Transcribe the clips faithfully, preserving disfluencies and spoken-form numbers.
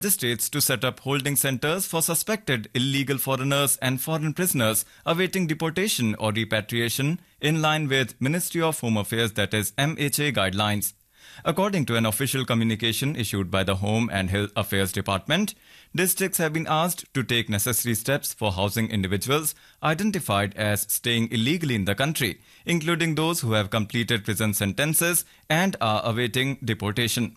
Magistrates to set up holding centers for suspected illegal foreigners and foreign prisoners awaiting deportation or repatriation in line with Ministry of Home Affairs, that is M H A guidelines. According to an official communication issued by the Home and Health Affairs Department, districts have been asked to take necessary steps for housing individuals identified as staying illegally in the country, including those who have completed prison sentences and are awaiting deportation.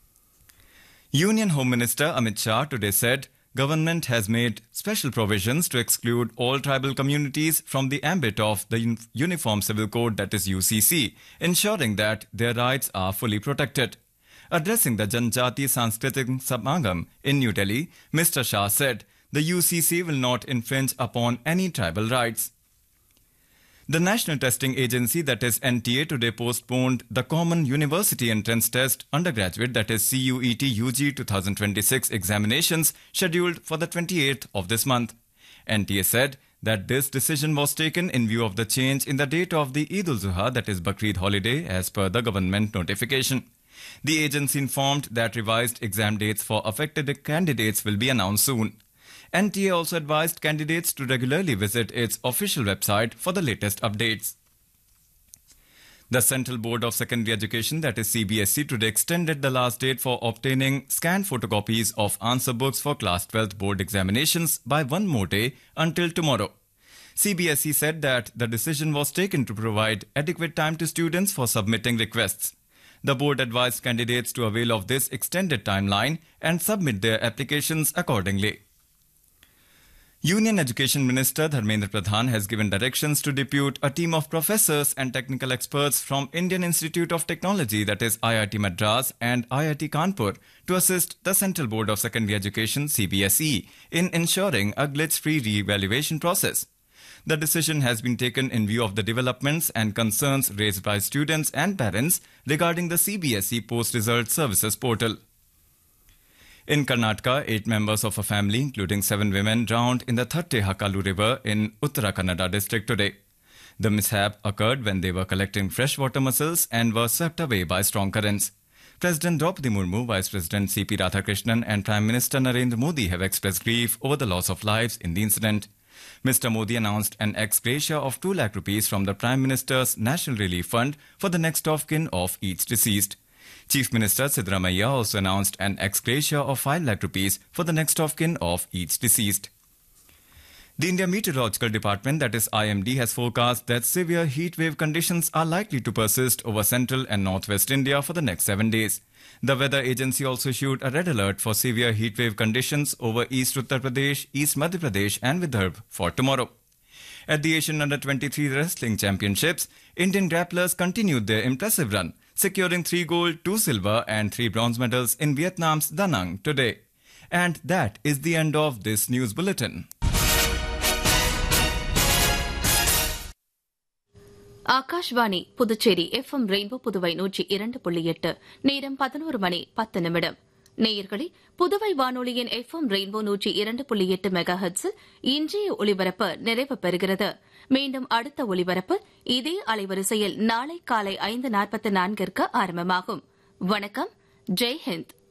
Union Home Minister Amit Shah today said government has made special provisions to exclude all tribal communities from the ambit of the Uniform Civil Code, that is U C C, ensuring that their rights are fully protected. Addressing the Janjati Sanskritik Samagam in New Delhi, Mister Shah said the U C C will not infringe upon any tribal rights. The National Testing Agency, that is N T A, today postponed the Common University Entrance Test undergraduate, that is C U E T U G twenty twenty-six examinations scheduled for the twenty-eighth of this month. N T A said that this decision was taken in view of the change in the date of the Eid al-Zuha, that is Bakrid holiday, as per the government notification. The agency informed that revised exam dates for affected candidates will be announced soon. N T A also advised candidates to regularly visit its official website for the latest updates. The Central Board of Secondary Education, that is C B S E, today extended the last date for obtaining scanned photocopies of answer books for Class twelfth board examinations by one more day until tomorrow. C B S E said that the decision was taken to provide adequate time to students for submitting requests. The board advised candidates to avail of this extended timeline and submit their applications accordingly. Union Education Minister Dharmendra Pradhan has given directions to depute a team of professors and technical experts from Indian Institute of Technology, that is I I T Madras, and I I T Kanpur to assist the Central Board of Secondary Education C B S E in ensuring a glitch-free re-evaluation process. The decision has been taken in view of the developments and concerns raised by students and parents regarding the C B S E post-result services portal. In Karnataka, eight members of a family, including seven women, drowned in the Thatte Hakalu River in Uttara Kannada district today. The mishap occurred when they were collecting freshwater mussels and were swept away by strong currents. President Draupadi Murmu, Vice President C P Radhakrishnan and Prime Minister Narendra Modi have expressed grief over the loss of lives in the incident. Mister Modi announced an ex gratia of two lakh rupees from the Prime Minister's National Relief Fund for the next of kin of each deceased. Chief Minister Siddaramaiah also announced an ex gratia of five lakh rupees for the next of kin of each deceased. The India Meteorological Department, that is I M D, has forecast that severe heat wave conditions are likely to persist over central and northwest India for the next seven days. The weather agency also issued a red alert for severe heat wave conditions over East Uttar Pradesh, East Madhya Pradesh and Vidarbha for tomorrow. At the Asian Under twenty-three Wrestling Championships, Indian grapplers continued their impressive run, securing three gold, two silver and three bronze medals in Vietnam's Da Nang today. And that is the end of this news bulletin. Akashvani Puducherry F M rainbow Puduvai நூற்றி இரண்டு புள்ளி எட்டு நேரம் பதினோரு மணி பத்து நிமிடம். நேயர்களே, புதுவை வானொலியின் எஃப் எம் ரெயின்போ நூற்றி இரண்டு புள்ளி எட்டு மெகா ஹெர்ட்ஸில் இன்றைய ஒலிபரப்பு நிறைவு பெறுகிறது. மீண்டும் அடுத்த ஒலிபரப்பு இதே அலைவரிசையில் நாளை காலை ஐந்து நாற்பத்தி நான்கிற்கு ஆரம்பமாகும். வணக்கம். ஜெய் ஹிந்த்.